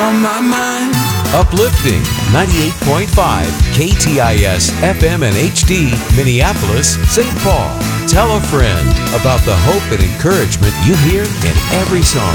on my mind. Uplifting 98.5 KTIS FM and HD, Minneapolis, St. Paul. Tell a friend about the hope and encouragement you hear in every song.